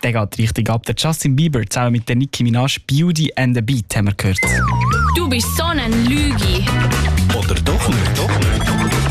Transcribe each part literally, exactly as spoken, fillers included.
der geht richtig ab. Der Justin Bieber zusammen mit der Nicki Minaj, Beauty and the Beat, haben wir gehört. Du bist so ein Lügi. Oder doch nicht? Doch nicht.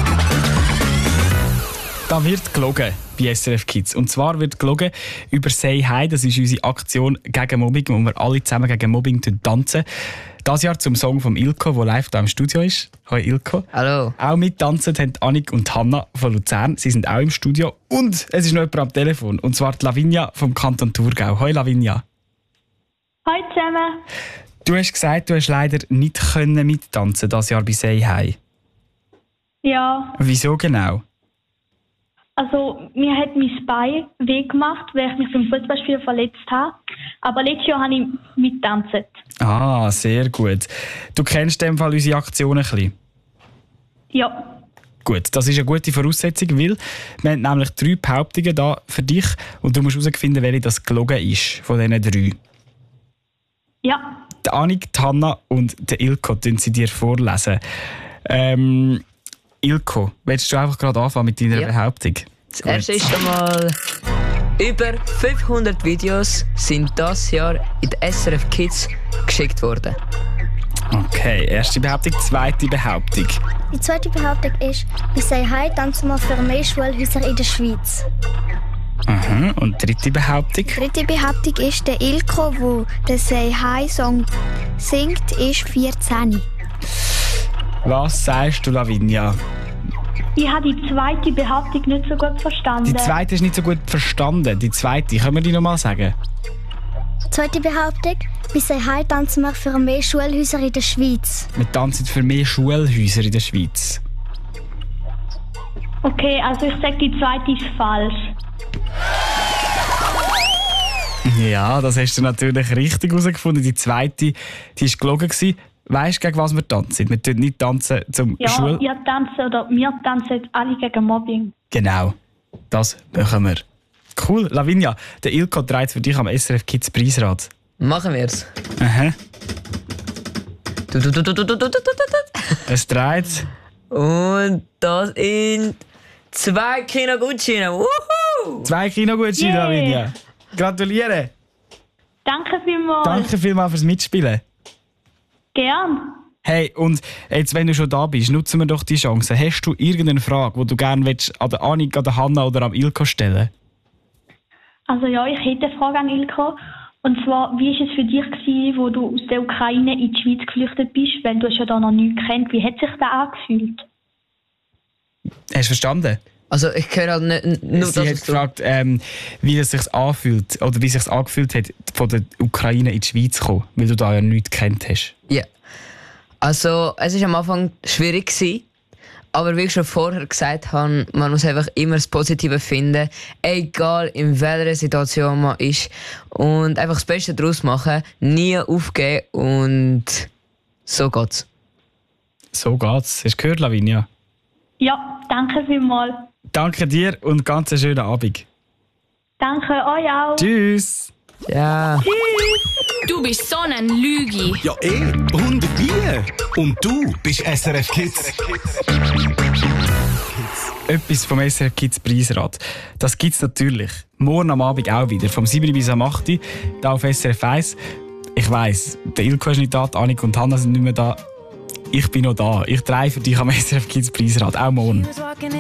Da wird gelogen bei S R F Kids. Und zwar wird gelogen über «Say Hi». Das ist unsere Aktion gegen Mobbing, wo wir alle zusammen gegen Mobbing tanzen. Das Jahr zum Song von Ilko, der live hier im Studio ist. Hoi Ilko. Hallo. Auch mittanzen haben Annik und Hanna von Luzern. Sie sind auch im Studio. Und es ist noch jemand am Telefon. Und zwar die Lavinia vom Kanton Thurgau. Hoi Lavinia. Hoi zusammen. Du hast gesagt, du hast leider nicht können mittanzen das Jahr bei «Say Hi». Ja, Wieso genau? also mir hat mein Bein weh gemacht, weil ich mich beim Fußballspiel verletzt habe. Aber letztes Jahr habe ich mittanzt. Ah, sehr gut. Du kennst in dem Fall unsere Aktion ein bisschen. Ja, Gut, das ist eine gute Voraussetzung, weil wir haben nämlich drei Behauptungen da für dich und du musst herausfinden, welche das gelogen ist von diesen drei. ja. Die Annik, die Hanna und der Ilko tun sie dir vorlesen. Ähm, Ilko, willst du einfach gerade anfangen mit deiner Ja. Behauptung? Das erste ist einmal, über fünfhundert Videos sind dieses Jahr in die S R F Kids geschickt worden. Okay, erste Behauptung, zweite Behauptung. Die zweite Behauptung ist, bei «Say Hi» tanzen wir für mehr Schulhäuser in der Schweiz. Aha. Und dritte Behauptung? Die dritte Behauptung ist, der Ilko, der den «Say Hi»-Song singt, ist vierzehn. Was sagst du, Lavinia? Ich habe die zweite Behauptung nicht so gut verstanden. Die zweite ist nicht so gut verstanden. Die zweite, können wir die noch mal sagen? Zweite Behauptung, bei «Say Hi» tanzen wir für mehr Schulhäuser in der Schweiz. Wir tanzen für mehr Schulhäuser in der Schweiz. Okay, also ich sage, die zweite ist falsch. Ja, das hast du natürlich richtig herausgefunden. Die zweite, die war gelogen. Weißt du, gegen was wir tanzen? Wir tanzen nicht tanzen zum Ja, Schul... ihr tanzt oder wir tanzen alle gegen Mobbing. Genau, das machen wir. Cool, Lavinia, der Ilko trägt für dich am S R F Kids Preisrad. Machen wir's. Aha, Du, du, du, du, du, du, du, du, du. es dreht. Und das in zwei Kinogutscheine. Wuhu! Zwei Kinogutscheine, Yeah. Lavinia. Gratuliere. Danke vielmals. Danke vielmals fürs Mitspielen. Gern. Hey, und jetzt, wenn du schon da bist, nutzen wir doch die Chance. Hast du irgendeine Frage, die du gerne willst, an der Annik, an der Hanna oder am Ilko stellen? Also ja, ich hätte eine Frage an Ilko. Und zwar, wie war es für dich, gewesen, wo du aus der Ukraine in die Schweiz geflüchtet bist? Weil du hast ja da noch nichts kennt. Wie hat sich das angefühlt? Hast du verstanden? Also ich höre halt nicht nur Sie das, hat was du... gefragt, ähm, wie es sich anfühlt, oder wie es sich angefühlt hat, von der Ukraine in die Schweiz zu kommen, weil du da ja nichts gekannt hast. Ja. Also es war am Anfang schwierig gewesen, aber wie ich schon vorher gesagt habe, man muss einfach immer das Positive finden, egal in welcher Situation man ist, und einfach das Beste daraus machen, nie aufgeben, und so geht's. So geht's. Hast du gehört, Lavinia? Ja, danke vielmals. Danke dir und ganz einen schönen Abend. Danke euch auch. Tschüss. Ja. Du bist so ein Lügi. Ja, eh. Und wie? Und du bist S R F Kids. Etwas vom S R F Kids Preisrad. Das gibt's natürlich. Morgen am Abend auch wieder. Vom sieben bis am acht Uhr. Hier auf S R F eins. Ich weiss, der Ilko ist nicht da, die Annik und Hanna sind nicht mehr da. Ich bin noch da. Ich drehe für dich am S R F Kids Preisrad. Auch morgen.